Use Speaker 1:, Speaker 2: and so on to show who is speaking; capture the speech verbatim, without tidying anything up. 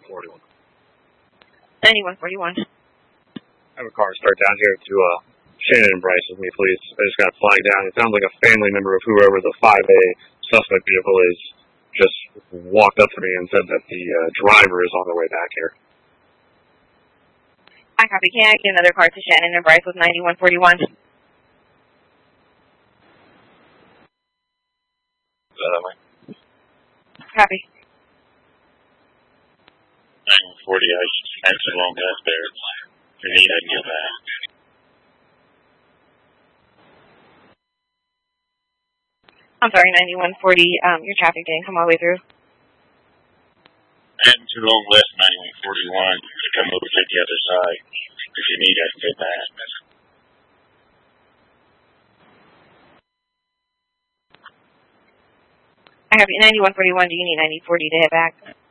Speaker 1: forty-one.
Speaker 2: ninety-one forty-one.
Speaker 1: I have a car start down here to uh, Shannon and Bryce with me, please. I just got flagged down. It sounds like a family member of whoever the five A suspect vehicle is just walked up to me and said that the uh, driver is on their way back here.
Speaker 2: I copy. Can I get another car to Shannon and Bryce with ninety-one forty-one?
Speaker 1: Uh,
Speaker 2: Copy.
Speaker 3: nine forty, I spent some long gas there. If you need, I can get back.
Speaker 2: I'm sorry, ninety-one forty, um, your traffic didn't come all the way through.
Speaker 3: And too long left, ninety-one forty-one, to come over to the other side. If you need, I can get back.
Speaker 2: I have you ninety-one forty-one, do you need ninety forty to head back?